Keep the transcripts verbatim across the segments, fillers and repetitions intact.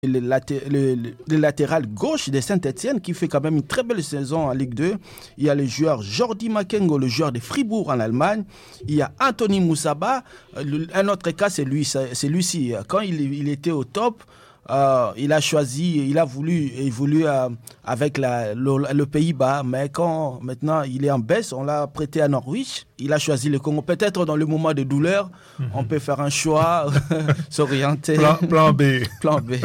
le, laté- le, le- le latéral gauche de Saint-Etienne qui fait quand même une très belle saison en Ligue deux. Il y a le joueur Jordi Makengo, le joueur de Fribourg en Allemagne. Il y a Anthony Moussaba. Le- Un autre cas, c'est lui, c'est lui-ci. Quand il, il était au top, euh, il a choisi, il a voulu évoluer euh, avec la, le, le Pays-Bas, mais quand maintenant il est en baisse, on l'a prêté à Norwich. Il a choisi le Congo. Peut-être dans le moment de douleur, mm-hmm. on peut faire un choix, s'orienter. Plan, plan B. Plan B.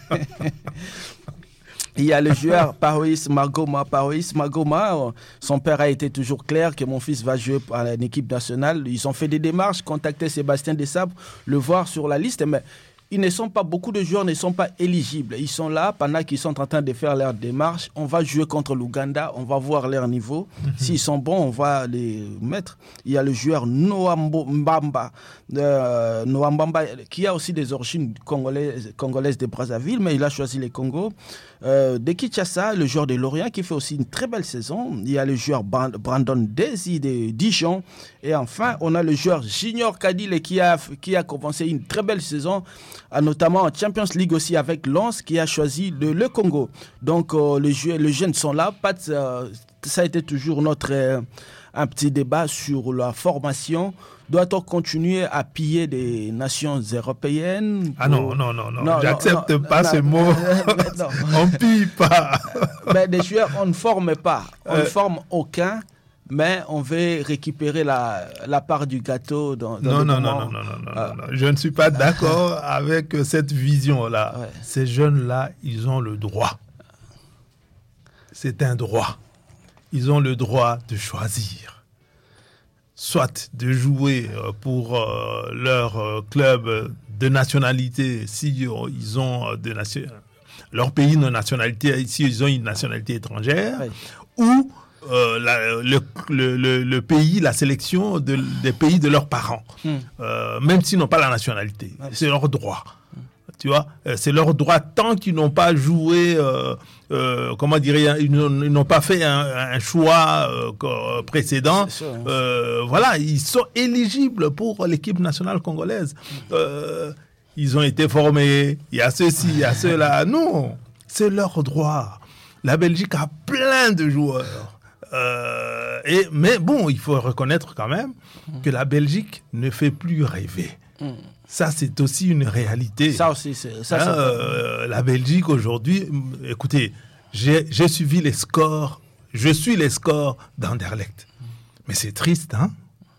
Il y a le joueur Parois Magoma. Parois Magoma, son père a été toujours clair que mon fils va jouer à l'équipe nationale. Ils ont fait des démarches, contacté Sébastien Desabre, le voir sur la liste, mais ils ne sont pas, beaucoup de joueurs ne sont pas éligibles. Ils sont là pendant qu'ils sont en train de faire leur démarche. On va jouer contre l'Ouganda, on va voir leur niveau. Mm-hmm. S'ils sont bons, on va les mettre. Il y a le joueur Noah Mbamba, euh, Noah Mbamba qui a aussi des origines congolaises, congolaises de Brazzaville, mais il a choisi les Congo. Euh, de Kinshasa, le joueur de Lorient qui fait aussi une très belle saison. Il y a le joueur Brandon Desi de Dijon. Et enfin, on a le joueur Junior Kadile qui a, qui a commencé une très belle saison, notamment en Champions League aussi avec Lens, qui a choisi le, le Congo. Donc, euh, les, jeux, les jeunes sont là. Pas de, euh, ça a été toujours notre euh, un petit débat sur la formation. Doit-on continuer à piller des nations européennes? Ah non, non, non, non, non j'accepte non, pas non, ce non, mot. Non. On ne pille pas. Mais des joueurs, on ne forme pas. On euh... ne forme aucun. Mais on veut récupérer la, la part du gâteau. Dans, dans non, non, non, non, non, non, ah. non, non. Je ne suis pas d'accord avec cette vision-là. Ouais. Ces jeunes-là, ils ont le droit. C'est un droit. Ils ont le droit de choisir. Soit de jouer pour euh, leur euh, club de nationalité, si euh, ils ont de nation... leur pays de nationalité, si ils ont une nationalité étrangère, ouais. ou Euh, la, le, le, le, le pays, la sélection de, des pays de leurs parents, mm. euh, même s'ils n'ont pas la nationalité. Ouais. C'est leur droit. Mm. Tu vois, euh, c'est leur droit tant qu'ils n'ont pas joué, euh, euh, comment dirais-je, ils, ils n'ont pas fait un, un choix euh, précédent. Sûr, hein. euh, voilà, ils sont éligibles pour l'équipe nationale congolaise. Mm. Euh, ils ont été formés, il y a ceci, il y a cela. Non, c'est leur droit. La Belgique a plein de joueurs. Euh, et, mais bon, il faut reconnaître quand même que la Belgique ne fait plus rêver. Mm. Ça, c'est aussi une réalité. Ça aussi, c'est... Ça, hein, euh, la Belgique, aujourd'hui... Écoutez, j'ai, j'ai suivi les scores. Je suis les scores d'Anderlecht. Mm. Mais c'est triste, hein?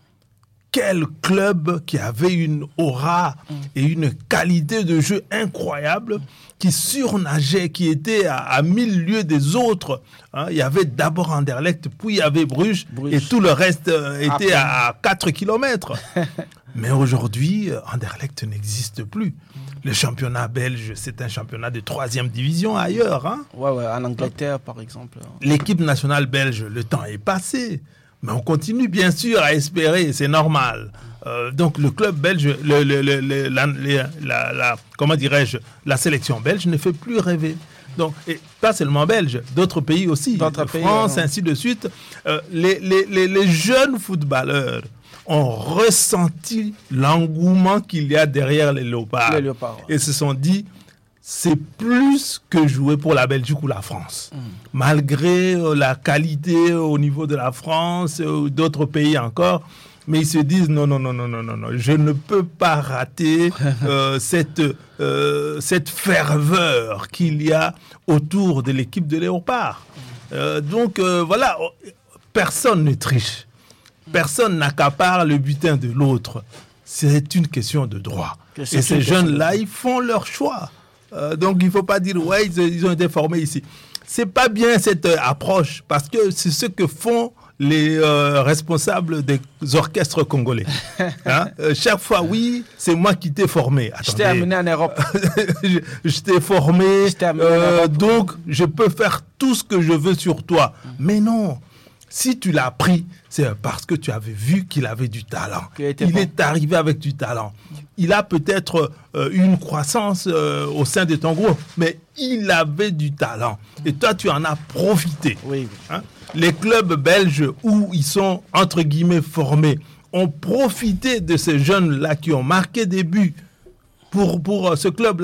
Quel club qui avait une aura mm. et une qualité de jeu incroyable, qui surnageait, qui était à, à mille lieues des autres. Hein, il y avait d'abord Anderlecht, puis il y avait Bruges, Bruges. Et tout le reste euh, était à, à quatre kilomètres. Mais aujourd'hui, Anderlecht n'existe plus. Le championnat belge, c'est un championnat de troisième division ailleurs. Hein. Ouais, ouais, en Angleterre, par exemple. L'équipe nationale belge, le temps est passé. Mais on continue bien sûr à espérer, c'est normal. Euh, donc le club belge, le, le, le, le, la, la, la, comment dirais-je, la sélection belge ne fait plus rêver. Donc, et pas seulement belge, d'autres pays aussi, d'autres France, pays, ainsi de suite. Euh, les, les, les, les jeunes footballeurs ont ressenti l'engouement qu'il y a derrière les léopards. Les léopards ouais. Et se sont dit, c'est plus que jouer pour la Belgique ou la France. Mm. Malgré euh, la qualité au niveau de la France ou euh, d'autres pays encore, mais ils se disent non, non, non, non, non, non, non, je ne peux pas rater euh, cette, euh, cette ferveur qu'il y a autour de l'équipe de Léopard. Euh, donc euh, voilà, personne ne triche. Personne n'accapare le butin de l'autre. C'est une question de droit. Et ces jeunes-là, ils font leur choix. Euh, donc, il ne faut pas dire, ouais, ils, ils ont été formés ici. Ce n'est pas bien cette euh, approche, parce que c'est ce que font les euh, responsables des orchestres congolais. Hein? euh, chaque fois, oui, c'est moi qui t'ai formé. Attendez. Je t'ai amené en Europe. je, je t'ai formé, je t'ai amené euh, en Europe. Donc je peux faire tout ce que je veux sur toi. Mm. Mais non. Si tu l'as pris, c'est parce que tu avais vu qu'il avait du talent. Il bon. est arrivé avec du talent. Il a peut-être euh, une croissance euh, au sein de ton groupe, mais il avait du talent. Et toi, tu en as profité. Oui, oui. Hein? Les clubs belges où ils sont, entre guillemets, formés, ont profité de ces jeunes-là qui ont marqué des buts pour, pour euh, ce club-là.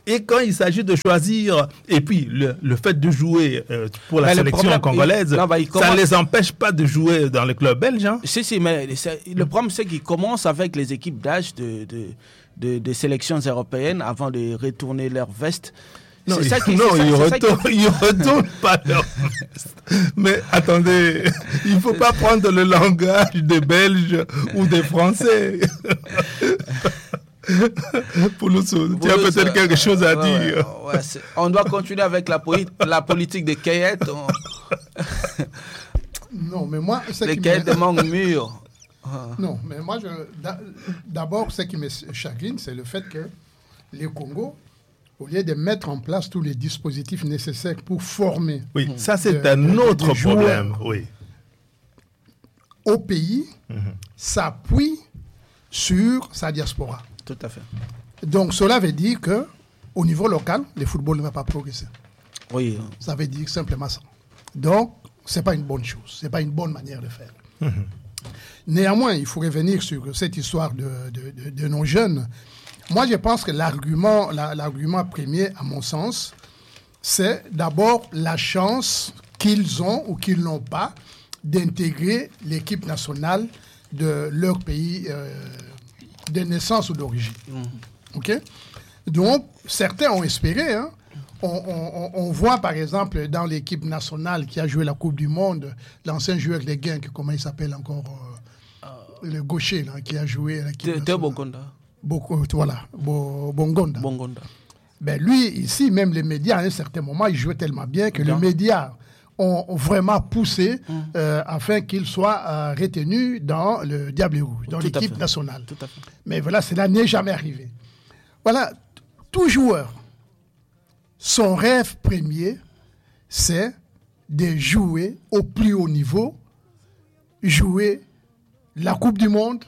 Et quand il s'agit de choisir, et puis le, le fait de jouer euh, pour la mais sélection problème, congolaise, il, non, bah, commence... ça ne les empêche pas de jouer dans le club belge. Hein? Si, si, mais le problème, c'est qu'ils commencent avec les équipes d'âge de, de, de, de sélections européennes avant de retourner leur veste. Non, c'est ça qui, non, ils ne retournent, qui... retournent pas leur veste. Mais attendez, il ne faut pas prendre le langage des Belges ou des Français. Pour nous, tu as peut-être quelque chose à ouais, dire. Ouais, ouais, on doit continuer avec la, poli- la politique de Kayet. On... non, mais moi... Les Kayet de manque mûr. Non, mais moi, je, d'abord, ce qui me chagrine, c'est le fait que les Congo, au lieu de mettre en place tous les dispositifs nécessaires pour former... Oui, ça, c'est de, un autre de problème. Oui. Au pays, mm-hmm. s'appuie sur sa diaspora. Tout à fait. Donc, cela veut dire qu'au niveau local, le football ne va pas progresser. Oui. Ça veut dire simplement ça. Donc, ce n'est pas une bonne chose. Ce n'est pas une bonne manière de faire. Mm-hmm. Néanmoins, il faut revenir sur cette histoire de, de, de, de nos jeunes. Moi, je pense que l'argument, la, l'argument premier, à mon sens, c'est d'abord la chance qu'ils ont ou qu'ils n'ont pas d'intégrer l'équipe nationale de leur pays euh, de naissance ou d'origine. Mmh. Okay? Donc, certains ont espéré. Hein? On, on, on voit, par exemple, dans l'équipe nationale qui a joué la Coupe du Monde, l'ancien joueur de Genk, comment il s'appelle encore euh, euh, le gaucher là, qui a joué à l'équipe nationale. Bongonda. Beaucoup, voilà, Bongonda. Bongonda. Ben lui, ici, même les médias, à un certain moment, il jouait tellement bien que bien. les médias ont vraiment poussé mmh. euh, afin qu'il soit euh, retenu dans le Diable Rouge, dans tout l'équipe nationale. Tout à fait. Mais voilà, cela n'est jamais arrivé. Voilà, tout joueur, son rêve premier, c'est de jouer au plus haut niveau, jouer la Coupe du Monde,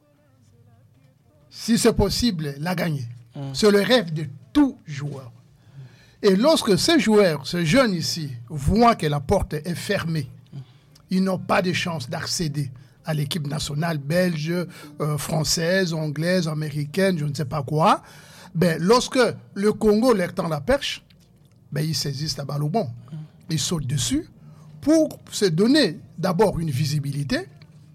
si c'est possible, la gagner. Mmh. C'est le rêve de tout joueur. Et lorsque ces joueurs, ces jeunes ici, voient que la porte est fermée, ils n'ont pas de chance d'accéder à l'équipe nationale belge, euh, française, anglaise, américaine, je ne sais pas quoi. Ben, lorsque le Congo leur tend la perche, ben, ils saisissent la balle au bon. Ils sautent dessus pour se donner d'abord une visibilité,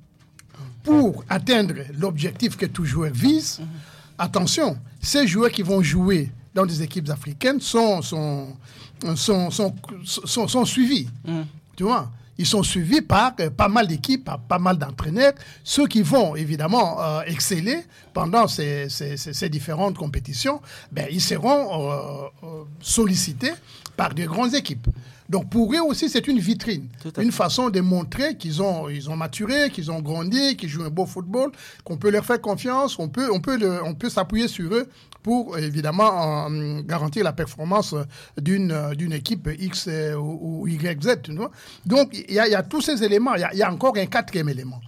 pour atteindre l'objectif que tout joueur vise. Attention, ces joueurs qui vont jouer dans des équipes africaines sont, sont, sont, sont, sont, sont suivis. Mm. Tu vois, ils sont suivis par euh, pas mal d'équipes, par pas mal d'entraîneurs, ceux qui vont évidemment euh, exceller pendant ces, ces, ces, ces différentes compétitions, ben, ils seront euh, euh, sollicités par de grandes équipes. Donc pour eux aussi, c'est une vitrine, une façon de montrer qu'ils ont, ils ont maturé, qu'ils ont grandi, qu'ils jouent un beau football, qu'on peut leur faire confiance, on peut, on peut, le, on peut s'appuyer sur eux pour évidemment euh, garantir la performance d'une, d'une équipe X euh, ou, ou Y Z. Tu vois. Donc il y, y a tous ces éléments, il y, y a encore un quatrième élément.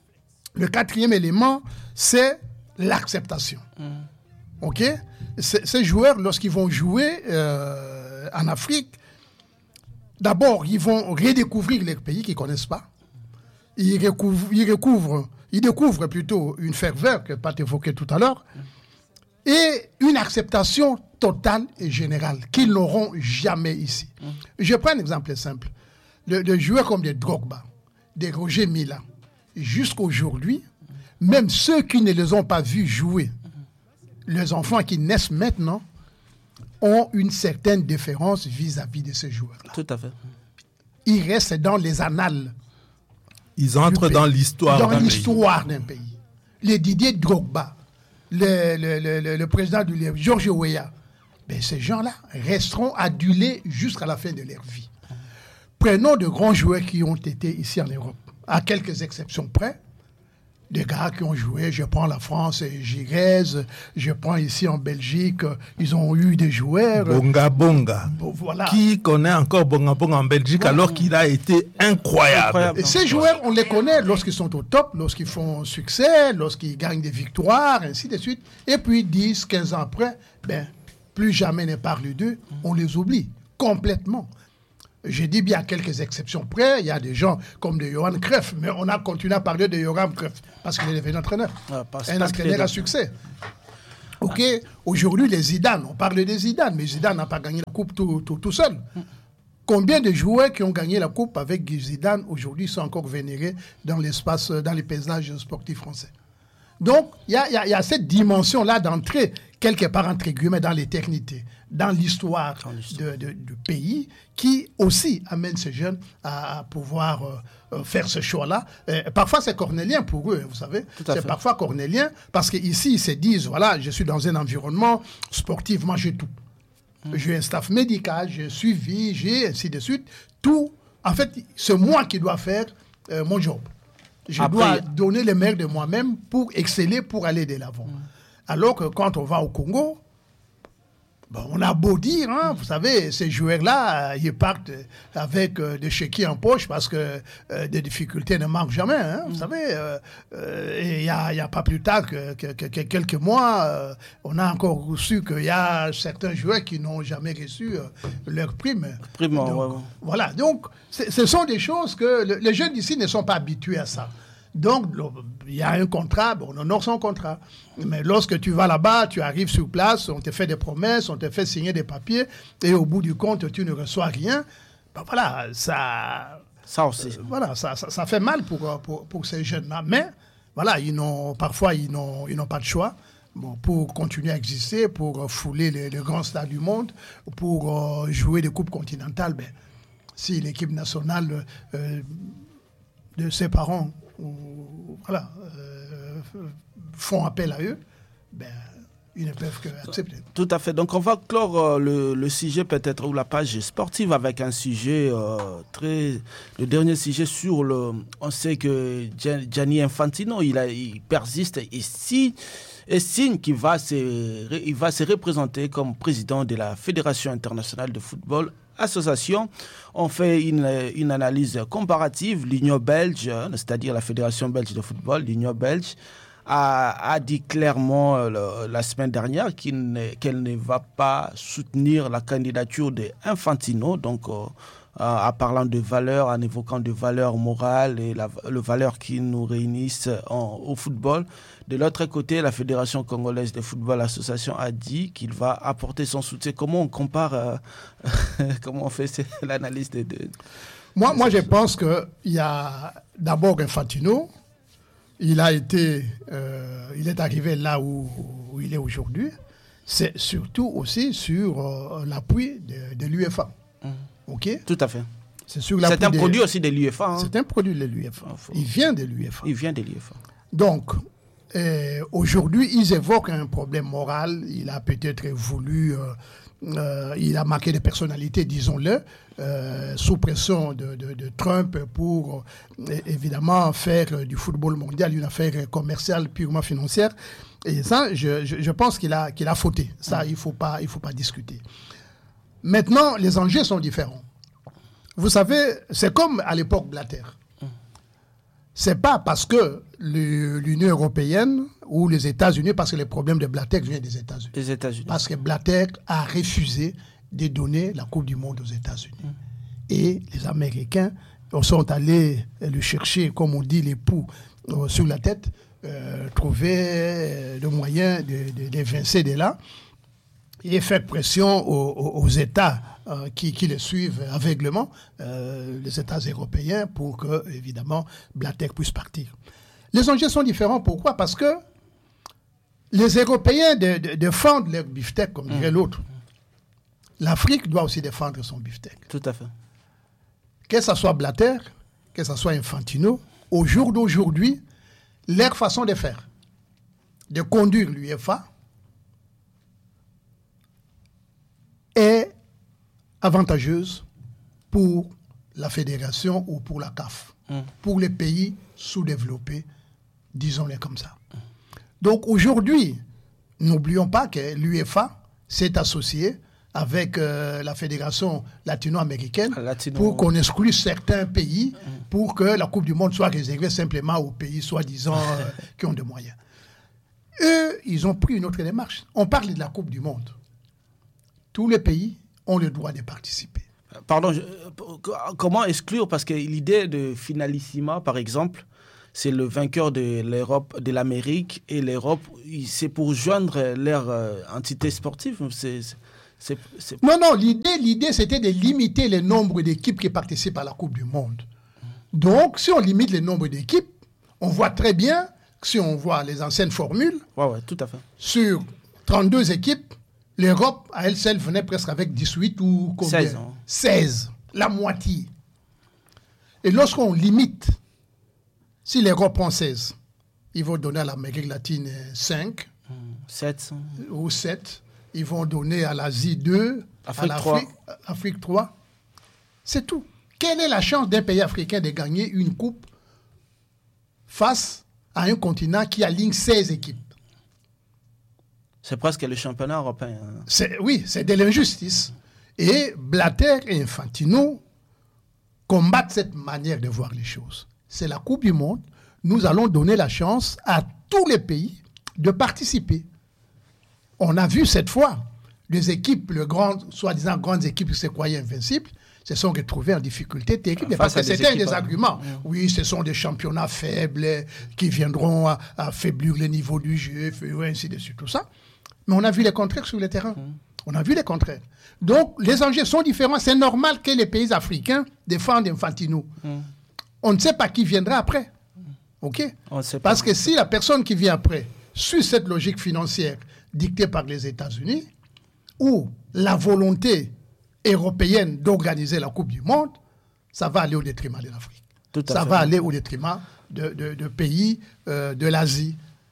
Le quatrième élément, c'est l'acceptation. Mm. Ok ? C- ces joueurs, lorsqu'ils vont jouer euh, en Afrique, d'abord, ils vont redécouvrir les pays qu'ils ne connaissent pas. Ils, recouvrent, ils, recouvrent, ils découvrent plutôt une ferveur que Pat évoquait tout à l'heure et une acceptation totale et générale qu'ils n'auront jamais ici. Je prends un exemple simple. De, de joueurs comme des Drogba, des Roger Mila, jusqu'aujourd'hui, même ceux qui ne les ont pas vus jouer, les enfants qui naissent maintenant, ont une certaine déférence vis-à-vis de ces joueurs-là. Tout à fait. Ils restent dans les annales. Ils entrent dans l'histoire Dans d'un l'histoire pays. d'un pays. Les Didier Drogba, le, le, le, le, le président du L I R, Georges Weah, ben ces gens-là resteront adulés jusqu'à la fin de leur vie. Prenons de grands joueurs qui ont été ici en Europe, à quelques exceptions près. Des gars qui ont joué, je prends la France, Girez, je prends ici en Belgique, ils ont eu des joueurs. Bonga Bonga. Voilà. Qui connaît encore Bonga Bonga en Belgique ouais. alors qu'il a été incroyable. incroyable. Et ces joueurs, on les connaît lorsqu'ils sont au top, lorsqu'ils font succès, lorsqu'ils gagnent des victoires, ainsi de suite. Et puis dix, quinze ans après, ben, plus jamais ne parle d'eux, on les oublie complètement. Je dis bien à quelques exceptions près, il y a des gens comme de Johan Cruyff, mais on a continué à parler de Johan Cruyff parce qu'il est devenu entraîneur. Ah, un entraîneur à succès. Ok, aujourd'hui les Zidane, on parle des Zidane, mais Zidane n'a pas gagné la coupe tout, tout, tout seul. Combien de joueurs qui ont gagné la coupe avec Zidane aujourd'hui sont encore vénérés dans l'espace, dans les paysages sportifs français? Donc, il y, y, y a cette dimension-là d'entrer quelque part, entre guillemets, dans l'éternité, dans l'histoire du pays, qui aussi amène ces jeunes à, à pouvoir euh, faire ce choix-là. Et parfois, c'est cornélien pour eux, vous savez. C'est parfois cornélien, parce qu'ici, ils se disent, voilà, je suis dans un environnement sportif, moi j'ai tout. Mmh. J'ai un staff médical, j'ai suivi, j'ai ainsi de suite. Tout, en fait, c'est moi qui dois faire euh, mon job. Je Après, dois donner le meilleur de moi-même pour exceller, pour aller de l'avant. Mmh. Alors que quand on va au Congo, bon, on a beau dire, hein, vous savez, ces joueurs-là, ils partent avec euh, des chéquiers en poche parce que euh, des difficultés ne manquent jamais. Hein, vous mmh. savez, euh, euh, et il n'y a, a pas plus tard que, que, que, que quelques mois, euh, on a encore reçu qu'il y a certains joueurs qui n'ont jamais reçu euh, leur prime. prime donc, ouais, ouais. Voilà, donc ce sont des choses que le, les jeunes ici ne sont pas habitués à ça. Donc, il y a un contrat, bon, on honore son contrat. Mais lorsque tu vas là-bas, tu arrives sur place, on te fait des promesses, on te fait signer des papiers, et au bout du compte, tu ne reçois rien. Ben voilà, ça... Ça aussi. Euh, voilà, ça, ça, ça fait mal pour, pour, pour ces jeunes-là. Mais, voilà, ils n'ont, parfois, ils n'ont, ils n'ont pas de choix. Bon, pour continuer à exister, pour fouler les, les grands stades du monde, pour euh, jouer des coupes continentales, ben, si l'équipe nationale euh, de ses parents ou, voilà, euh, font appel à eux, ben, ils ne peuvent qu'accepter. Tout à fait. Donc, on va clore euh, le, le sujet peut-être, ou la page sportive avec un sujet euh, très... Le dernier sujet sur le... On sait que Gianni Infantino, il, a, il persiste et si... Et signe qu'il va se, il va se représenter comme président de la Fédération internationale de football. Association, on fait une, une analyse comparative. L'Union belge, c'est-à-dire la Fédération belge de football, l'Union belge, a, a dit clairement le, la semaine dernière qu'il ne, qu'elle ne va pas soutenir la candidature d'Infantino. Donc, euh, en parlant de valeurs, en évoquant de valeurs morales et la, les valeurs qui nous réunissent en, au football. De l'autre côté, la Fédération congolaise de football association a dit qu'il va apporter son soutien. Comment on compare, euh, comment on fait l'analyse de... de moi, de moi je pense qu'il y a d'abord Infantino. Il a été, euh, il est arrivé là où, où il est aujourd'hui. C'est surtout aussi sur euh, l'appui de, de l'UEFA. Mmh. Okay? Tout à fait. C'est, sur c'est un des... produit aussi de l'UEFA. Hein? C'est un produit de l'UEFA. Oh, faut... Il vient de l'UEFA. Il vient de l'UEFA. Donc, euh, aujourd'hui, ils évoquent un problème moral. Il a peut-être voulu... Euh, euh, il a marqué des personnalités, disons-le, euh, sous pression de, de, de Trump pour, euh, évidemment, faire du football mondial une affaire commerciale purement financière. Et ça, je, je, je pense qu'il a, qu'il a fauté. Ça, il ne faut pas, il faut pas discuter. Maintenant, les enjeux sont différents. Vous savez, c'est comme à l'époque Blatter. Ce n'est pas parce que le, l'Union européenne ou les États-Unis, parce que les problèmes de Blatter viennent des États-Unis. Des États-Unis. Parce que Blatter a refusé de donner la Coupe du Monde aux États-Unis. Mm. Et les Américains sont allés le chercher, comme on dit, les poux euh, sur la tête, euh, trouver euh, le moyen de, de, de vincer de là. Et faire pression aux, aux, aux États euh, qui, qui le suivent aveuglement, euh, les États européens, pour que, évidemment, Blatter puisse partir. Les enjeux sont différents. Pourquoi? Parce que les Européens de, de, défendent leur beefsteak, comme dirait mmh. l'autre. L'Afrique doit aussi défendre son beefsteak. Tout à fait. Que ce soit Blatter, que ce soit Infantino, au jour d'aujourd'hui, leur façon de faire, de conduire l'UEFA, est avantageuse pour la fédération ou pour la C A F, mmh. pour les pays sous-développés, disons-les comme ça. Mmh. Donc aujourd'hui, n'oublions pas que l'UEFA s'est associée avec euh, la fédération latino-américaine Latino... pour qu'on exclue certains pays, mmh. pour que la Coupe du Monde soit réservée simplement aux pays soi-disant euh, qui ont des moyens. Eux, ils ont pris une autre démarche. On parle de la Coupe du Monde. Tous les pays ont le droit de participer. Pardon, je, comment exclure? Parce que l'idée de Finalissima, par exemple, c'est le vainqueur de l'Europe, de l'Amérique et l'Europe. C'est pour joindre leur euh, entité sportive. C'est, c'est, c'est... Non, non, l'idée, l'idée, c'était de limiter le nombre d'équipes qui participent à la Coupe du Monde. Donc, si on limite le nombre d'équipes, on voit très bien, si on voit les anciennes formules, ouais, ouais, tout à fait. Sur trente-deux équipes, l'Europe, à elle seule, venait presque avec dix-huit ou combien? seize. Hein. seize, la moitié. Et lorsqu'on limite, si l'Europe prend seize, ils vont donner à l'Amérique latine cinq, sept ou sept. Ils vont donner à l'Asie deux, Afrique à l'Afrique Afrique trois. C'est tout. Quelle est la chance d'un pays africain de gagner une coupe face à un continent qui aligne seize équipes? C'est presque le championnat européen. C'est, oui, c'est de l'injustice. Et Blatter et Infantino combattent cette manière de voir les choses. C'est la Coupe du Monde. Nous allons donner la chance à tous les pays de participer. On a vu cette fois les équipes, les grandes, soi-disant grandes équipes qui se croyaient invincibles, se sont retrouvées en difficulté technique. Parce que c'était un des arguments. Hein. Oui, ce sont des championnats faibles qui viendront à, à affaiblir le niveau du jeu, et ainsi de suite, tout ça. Mais on a vu les contraires sur le terrain. Mmh. On a vu les contraires. Donc, les enjeux sont différents. C'est normal que les pays africains défendent Infantino. Mmh. On ne sait pas qui viendra après. OK? On sait pas. Parce que si la personne qui vient après suit cette logique financière dictée par les États-Unis ou la volonté européenne d'organiser la Coupe du Monde, ça va aller au détriment de l'Afrique. Ça fait. va aller au détriment de, de, de pays euh, de l'Asie.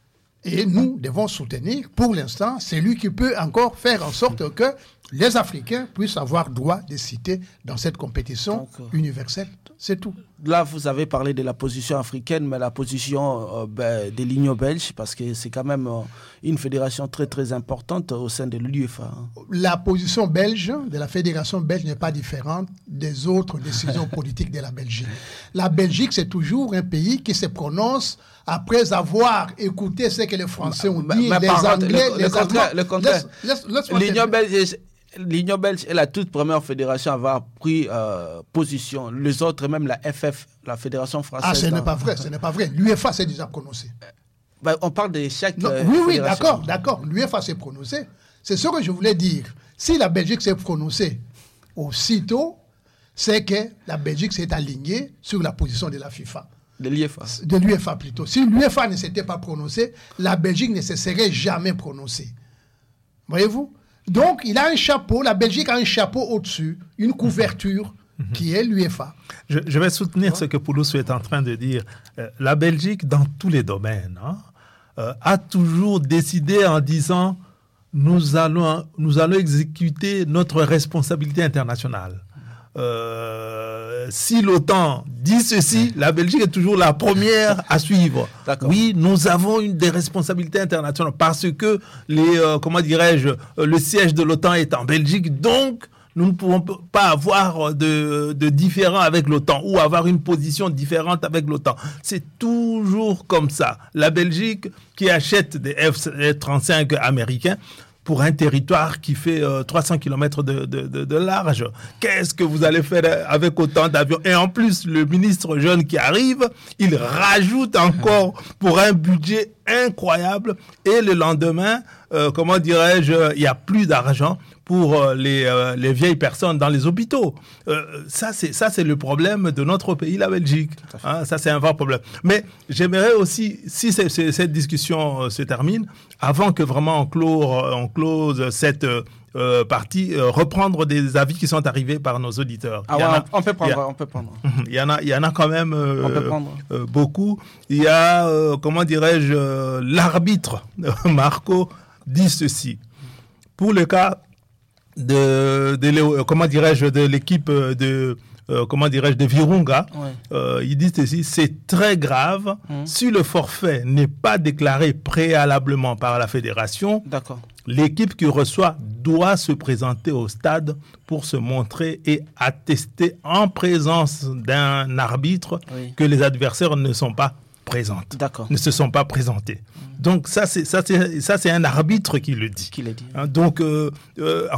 Et nous devons soutenir, pour l'instant, c'est lui qui peut encore faire en sorte que les Africains puissent avoir droit de citer dans cette compétition Donc, universelle. C'est tout. Là, vous avez parlé de la position africaine, mais la position euh, ben, de l'Union belge, parce que c'est quand même euh, une fédération très, très importante au sein de l'UEFA. Hein. La position belge de la fédération belge n'est pas différente des autres décisions politiques de la Belgique. La Belgique, c'est toujours un pays qui se prononce après avoir écouté ce que les Français ont dit, mais, mais les Anglais, le, les le contraire, le contraire. Laisse, laisse, L'Union belge, l'Union belge est la toute première fédération à avoir pris euh, position. Les autres, même la F F, la Fédération française. Ah, ce n'est pas vrai, ce n'est pas vrai. L'UEFA s'est déjà prononcé. Ben, on parle de chaque non, euh, Oui, oui, fédération. d'accord, d'accord. L'UEFA s'est prononcé. C'est ce que je voulais dire. Si la Belgique s'est prononcée aussitôt, c'est que la Belgique s'est alignée sur la position de la FIFA. De l'UEFA. De l'UEFA plutôt. Si l'UEFA ne s'était pas prononcée, la Belgique ne se serait jamais prononcée. Voyez-vous? Donc, il a un chapeau, la Belgique a un chapeau au-dessus, une couverture mm-hmm. qui est l'UEFA. Je, je vais soutenir ouais. ce que Pouloussou est en train de dire. Euh, la Belgique, dans tous les domaines, hein, euh, a toujours décidé en disant nous allons, nous allons exécuter notre responsabilité internationale. Euh, si l'OTAN dit ceci, la Belgique est toujours la première à suivre. D'accord. Oui, nous avons une des responsabilités internationales parce que les, euh, comment dirais-je, le siège de l'OTAN est en Belgique, donc nous ne pouvons pas avoir de, de différent avec l'OTAN ou avoir une position différente avec l'OTAN. C'est toujours comme ça. La Belgique qui achète des F trente-cinq américains pour un territoire qui fait euh, trois cents kilomètres de, de, de, de large. Qu'est-ce que vous allez faire avec autant d'avions? Et en plus, le ministre jeune qui arrive, il rajoute encore pour un budget incroyable. Et le lendemain, euh, comment dirais-je, il n'y a plus d'argent pour euh, les, euh, les vieilles personnes dans les hôpitaux. Euh, ça, c'est, ça, c'est le problème de notre pays, la Belgique. Hein, ça, c'est un vrai problème. Mais j'aimerais aussi, si c'est, c'est, cette discussion euh, se termine, avant que vraiment on, clore, on close cette euh, partie, euh, reprendre des avis qui sont arrivés par nos auditeurs. Ah ouais, a, on peut prendre, a, on peut prendre. Il y en a, il y en a quand même euh, euh, beaucoup. Il y a, euh, comment dirais-je, euh, l'arbitre Marco dit ceci. Pour le cas de, de comment dirais-je de l'équipe de euh, comment dirais-je de Virunga, ouais. euh, ils disent ceci: c'est très grave mmh. si le forfait n'est pas déclaré préalablement par la fédération. D'accord. L'équipe qui reçoit doit se présenter au stade pour se montrer et attester en présence d'un arbitre oui. que les adversaires ne sont pas présentes, D'accord. ne se sont pas présentés. Mmh. Donc ça c'est ça c'est ça c'est un arbitre qui le dit. Qui l'a dit. Hein, donc euh, euh, enfin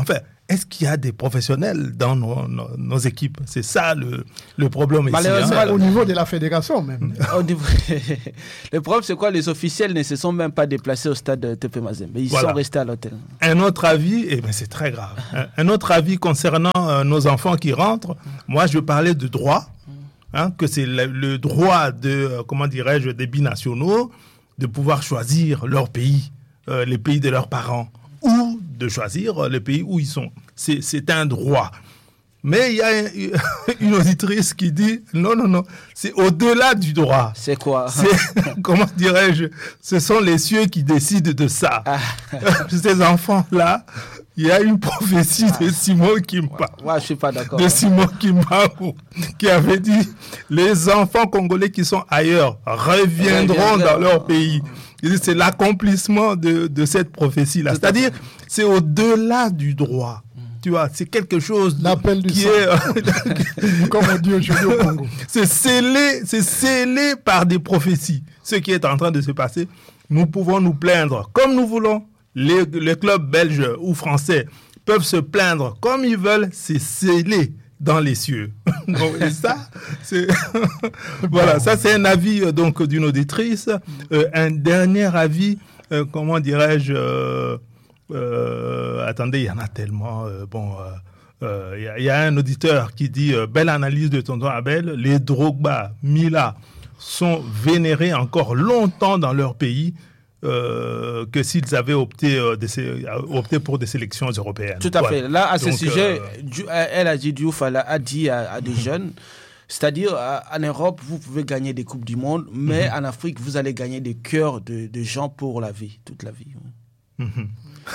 est-ce qu'il y a des professionnels dans nos, nos, nos équipes? C'est ça le, le problème ici. Hein. Au niveau de la fédération même. Au niveau... le problème, c'est quoi? Les officiels ne se sont même pas déplacés au stade de T P Mazembe. Ils voilà. sont restés à l'hôtel. Un autre avis, et eh ben c'est très grave. Un autre avis concernant euh, nos enfants qui rentrent. Moi, je parlais de droit, hein, que c'est le, le droit de, euh, comment dirais-je, des binationaux de pouvoir choisir leur pays, euh, les pays de leurs parents, ou de choisir le pays où ils sont. C'est, c'est un droit. Mais il y a une, une auditrice qui dit non, non, non, c'est au-delà du droit. C'est quoi? C'est, comment dirais-je, ce sont les cieux qui décident de ça. Ah. Ces enfants-là, il y a une prophétie ah. de Simon Kimpa. Moi, ouais, je suis pas d'accord. De Simon Kimpa qui avait dit les enfants congolais qui sont ailleurs reviendront dans leur pays. C'est l'accomplissement de, de cette prophétie-là. Tout C'est-à-dire, c'est au-delà du droit. Mmh. Tu vois, c'est quelque chose L'appel qui du est... Comme on dit aujourd'hui au Congo. C'est scellé, c'est scellé par des prophéties. Ce qui est en train de se passer, nous pouvons nous plaindre comme nous voulons. Les, les clubs belges ou français peuvent se plaindre comme ils veulent. C'est scellé dans les cieux. Donc, et ça, c'est voilà, ça c'est un avis euh, donc d'une auditrice. Euh, un dernier avis, euh, comment dirais-je euh, euh, Attendez, il y en a tellement. Euh, bon, il euh, y, y a un auditeur qui dit euh, belle analyse de tonton Abel. Les Drogba, Mila sont vénérés encore longtemps dans leur pays. Euh, que s'ils avaient opté, euh, des, opté pour des sélections européennes. Tout à voilà. fait. Là, à ce Donc, sujet, euh... elle a dit, Diouf a dit à, à des jeunes, c'est-à-dire en Europe, vous pouvez gagner des Coupes du Monde, mais mm-hmm. en Afrique, vous allez gagner des cœurs de, de gens pour la vie, toute la vie. Mm-hmm.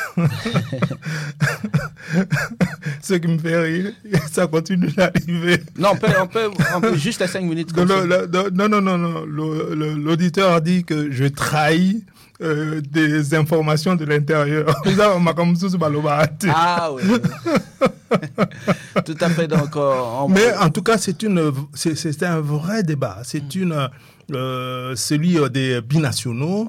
Ce qui me fait rire, ça continue d'arriver. Non, on peut, on peut, on peut juste à cinq minutes. Non, non, non, non, non, non. Le, le, l'auditeur dit que je trahis euh, des informations de l'intérieur. Ah oui. Tout à fait. Donc, on... Mais en tout cas, c'est, une, c'est, c'est un vrai débat. C'est mmh. une... Euh, celui des binationaux,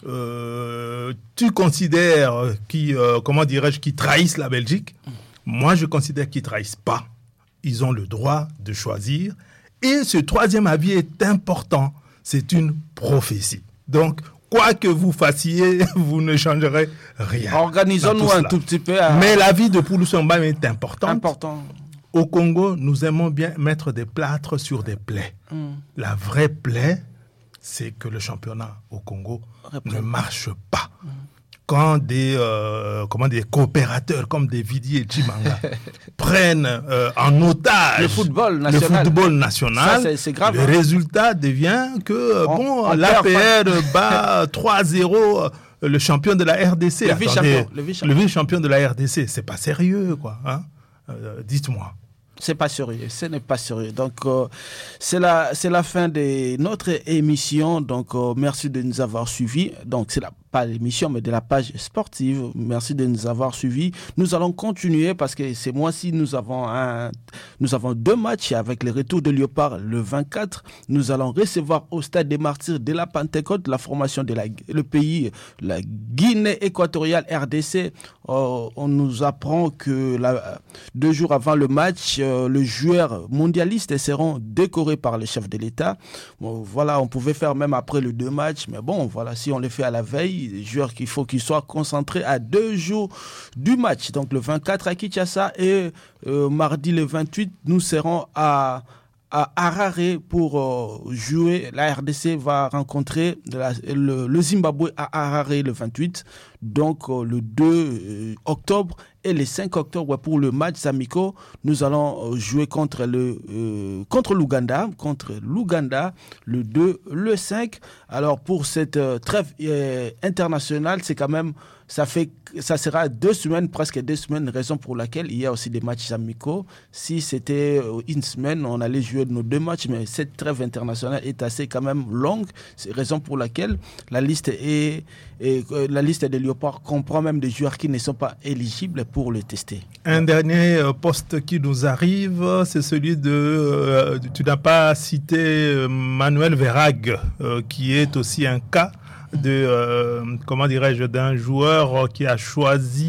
euh, tu considères qui, euh, comment dirais-je, qui trahissent la Belgique. Moi, je considère qu'ils ne trahissent pas. Ils ont le droit de choisir. Et ce troisième avis est important. C'est une prophétie. Donc, quoi que vous fassiez, vous ne changerez rien. Organisons-nous un tout petit peu. À... Mais l'avis de Pouloussamba est important. Important. Au Congo, nous aimons bien mettre des plâtres sur des plaies. Mm. La vraie plaie, c'est que le championnat au Congo Réponds. ne marche pas. Mm. Quand des, euh, comment des coopérateurs comme des Vidi et Chimanga prennent euh, en otage le football national, le football national Ça, c'est, c'est grave, le hein. résultat devient que on, bon, l'A P R bat trois zéro le champion de la R D C. Le vice-champion. Le vice-champion. Le vice-champion de la R D C. C'est pas sérieux, quoi. Hein euh, dites-moi. C'est pas sérieux, ce n'est pas sérieux. Donc, euh, c'est la, c'est la fin de notre émission. Donc, euh, merci de nous avoir suivis. Donc, c'est la, pas l'émission, mais de la page sportive. Merci de nous avoir suivis. Nous allons continuer parce que ces mois-ci, nous avons un, nous avons deux matchs avec le retour de Léopard le vingt-quatre. Nous allons recevoir au Stade des Martyrs de la Pentecôte la formation de la, le pays, la Guinée équatoriale R D C. Euh, on nous apprend que la, deux jours avant le match, euh, les joueurs mondialistes seront décorés par le chef de l'État. Bon, voilà, on pouvait faire même après les deux matchs, mais bon, voilà, si on les fait à la veille, les joueurs qu'il faut qu'ils soient concentrés à deux jours du match. Donc le vingt-quatre à Kinshasa et euh, mardi le vingt-huit, nous serons à à Harare pour euh, jouer. La R D C va rencontrer la, le, le Zimbabwe à Harare le vingt-huit. Donc euh, le deux octobre et le cinq octobre pour le match amicaux, nous allons euh, jouer contre le euh, contre l'Ouganda, contre l'Ouganda le deux, le cinq. Alors pour cette euh, trêve euh, internationale, c'est quand même ça fait ça sera deux semaines, presque deux semaines, raison pour laquelle il y a aussi des matchs amicaux. Si c'était une semaine, on allait jouer nos deux matchs, mais cette trêve internationale est assez quand même longue. C'est raison pour laquelle la liste est, est la liste des Léopards comprend même des joueurs qui ne sont pas éligibles pour le tester. Un dernier poste qui nous arrive, c'est celui de euh, tu n'as pas cité Manuel Verhaeghe, euh, qui est aussi un cas de, euh, comment dirais-je, d'un joueur qui a choisi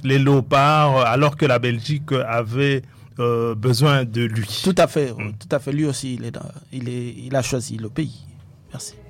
les Léopards, alors que la Belgique avait euh, besoin de lui. Tout à fait, mm. tout à fait. Lui aussi, il, est dans, il, est, il a choisi le pays. Merci.